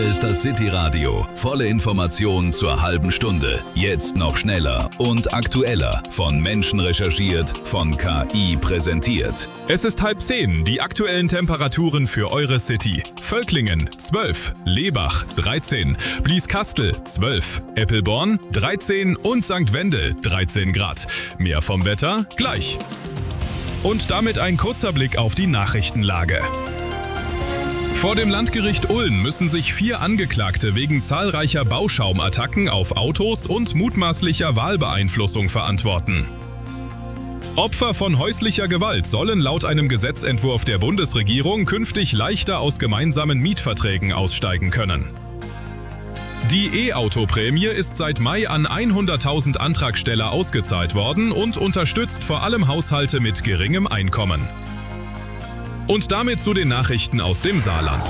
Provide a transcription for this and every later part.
ist das City Radio. Volle Informationen zur halben Stunde. Jetzt noch schneller und aktueller. Von Menschen recherchiert, von KI präsentiert. Es ist 9:30. Die aktuellen Temperaturen für eure City. Völklingen 12, Lebach 13, Blieskastel 12, Eppelborn 13 und St. Wendel 13 Grad. Mehr vom Wetter gleich. Und damit ein kurzer Blick auf die Nachrichtenlage. Vor dem Landgericht Ulm müssen sich 4 Angeklagte wegen zahlreicher Bauschaumattacken auf Autos und mutmaßlicher Wahlbeeinflussung verantworten. Opfer von häuslicher Gewalt sollen laut einem Gesetzentwurf der Bundesregierung künftig leichter aus gemeinsamen Mietverträgen aussteigen können. Die E-Auto-Prämie ist seit Mai an 100.000 Antragsteller ausgezahlt worden und unterstützt vor allem Haushalte mit geringem Einkommen. Und damit zu den Nachrichten aus dem Saarland.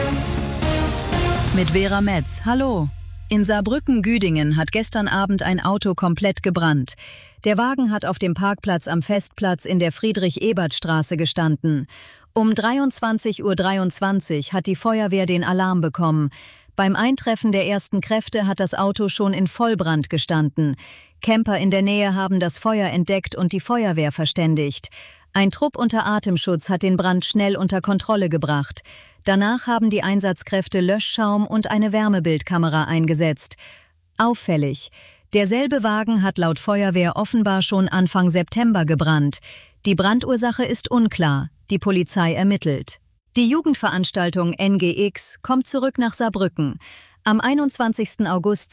Mit Vera Metz. Hallo. In Saarbrücken-Güdingen hat gestern Abend ein Auto komplett gebrannt. Der Wagen hat auf dem Parkplatz am Festplatz in der Friedrich-Ebert-Straße gestanden. Um 23:23 Uhr hat die Feuerwehr den Alarm bekommen. Beim Eintreffen der ersten Kräfte hat das Auto schon in Vollbrand gestanden. Camper in der Nähe haben das Feuer entdeckt und die Feuerwehr verständigt. Ein Trupp unter Atemschutz hat den Brand schnell unter Kontrolle gebracht. Danach haben die Einsatzkräfte Löschschaum und eine Wärmebildkamera eingesetzt. Auffällig: derselbe Wagen hat laut Feuerwehr offenbar schon Anfang September gebrannt. Die Brandursache ist unklar. Die Polizei ermittelt. Die Jugendveranstaltung NGX kommt zurück nach Saarbrücken. Am 21. August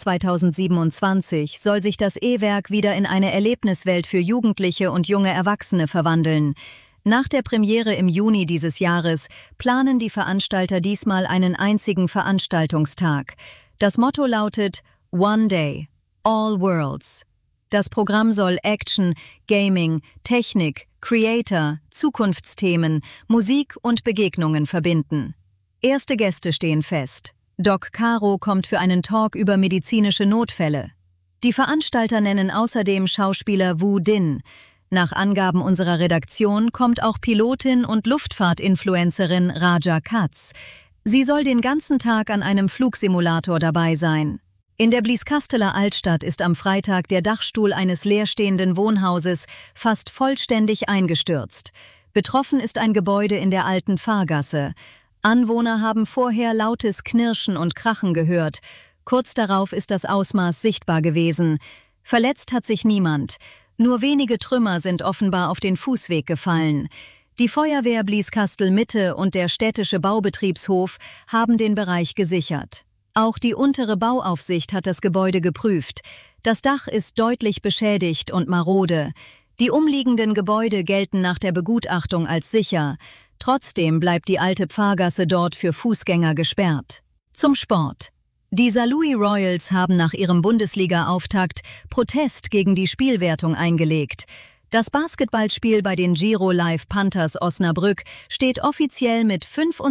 2027 soll sich das E-Werk wieder in eine Erlebniswelt für Jugendliche und junge Erwachsene verwandeln. Nach der Premiere im Juni dieses Jahres planen die Veranstalter diesmal einen einzigen Veranstaltungstag. Das Motto lautet One Day, All Worlds. Das Programm soll Action, Gaming, Technik, Creator, Zukunftsthemen, Musik und Begegnungen verbinden. Erste Gäste stehen fest. Doc Caro kommt für einen Talk über medizinische Notfälle. Die Veranstalter nennen außerdem Schauspieler Wu Din. Nach Angaben unserer Redaktion kommt auch Pilotin und Luftfahrtinfluencerin Raja Katz. Sie soll den ganzen Tag an einem Flugsimulator dabei sein. In der Blieskasteler Altstadt ist am Freitag der Dachstuhl eines leerstehenden Wohnhauses fast vollständig eingestürzt. Betroffen ist ein Gebäude in der alten Fahrgasse. Anwohner haben vorher lautes Knirschen und Krachen gehört. Kurz darauf ist das Ausmaß sichtbar gewesen. Verletzt hat sich niemand. Nur wenige Trümmer sind offenbar auf den Fußweg gefallen. Die Feuerwehr Blieskastel Mitte und der städtische Baubetriebshof haben den Bereich gesichert. Auch die untere Bauaufsicht hat das Gebäude geprüft. Das Dach ist deutlich beschädigt und marode. Die umliegenden Gebäude gelten nach der Begutachtung als sicher. Trotzdem bleibt die alte Pfarrgasse dort für Fußgänger gesperrt. Zum Sport. Die Saarlouis Royals haben nach ihrem Bundesliga-Auftakt Protest gegen die Spielwertung eingelegt. Das Basketballspiel bei den Giro Live Panthers Osnabrück steht offiziell mit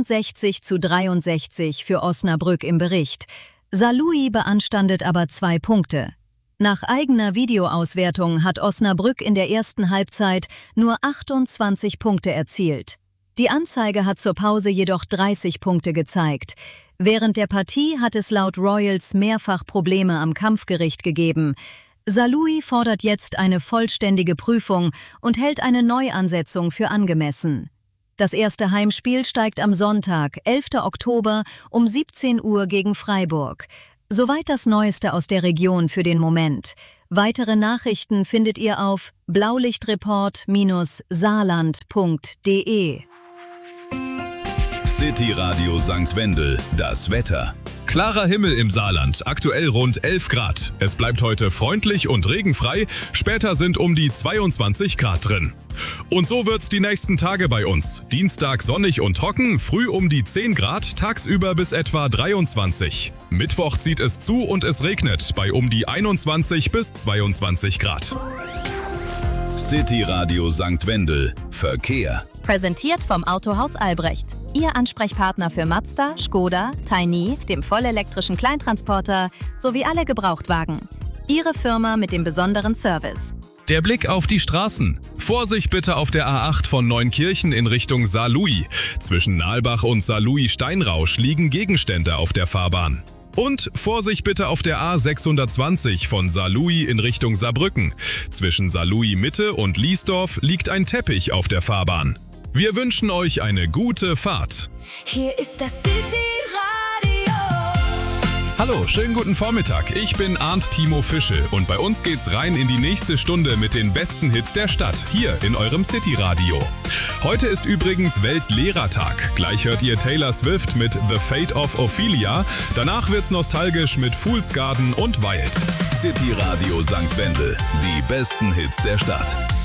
65:63 für Osnabrück im Bericht. Saarlouis beanstandet aber 2 Punkte. Nach eigener Videoauswertung hat Osnabrück in der ersten Halbzeit nur 28 Punkte erzielt. Die Anzeige hat zur Pause jedoch 30 Punkte gezeigt. Während der Partie hat es laut Royals mehrfach Probleme am Kampfgericht gegeben. Saarlouis fordert jetzt eine vollständige Prüfung und hält eine Neuansetzung für angemessen. Das erste Heimspiel steigt am Sonntag, 11. Oktober um 17 Uhr gegen Freiburg. Soweit das Neueste aus der Region für den Moment. Weitere Nachrichten findet ihr auf blaulichtreport-saarland.de. City Radio St. Wendel, das Wetter. Klarer Himmel im Saarland, aktuell rund 11 Grad. Es bleibt heute freundlich und regenfrei, später sind um die 22 Grad drin. Und so wird's die nächsten Tage bei uns. Dienstag sonnig und trocken, früh um die 10 Grad, tagsüber bis etwa 23. Mittwoch zieht es zu und es regnet bei um die 21 bis 22 Grad. City Radio St. Wendel, Verkehr. Präsentiert vom Autohaus Albrecht. Ihr Ansprechpartner für Mazda, Škoda, Tiny, dem vollelektrischen Kleintransporter sowie alle Gebrauchtwagen. Ihre Firma mit dem besonderen Service. Der Blick auf die Straßen. Vorsicht bitte auf der A8 von Neunkirchen in Richtung Saarlouis. Zwischen Nalbach und Saarlouis-Steinrausch liegen Gegenstände auf der Fahrbahn. Und Vorsicht bitte auf der A620 von Saarlouis in Richtung Saarbrücken. Zwischen Saarlouis Mitte und Liesdorf liegt ein Teppich auf der Fahrbahn. Wir wünschen euch eine gute Fahrt. Hier ist das City-Radio. Hallo, schönen guten Vormittag. Ich bin Arndt Timo Fische und bei uns geht's rein in die nächste Stunde mit den besten Hits der Stadt, hier in eurem City-Radio. Heute ist übrigens Weltlehrertag. Gleich hört ihr Taylor Swift mit The Fate of Ophelia. Danach wird's nostalgisch mit Fool's Garden und Wild. City Radio St. Wendel, die besten Hits der Stadt.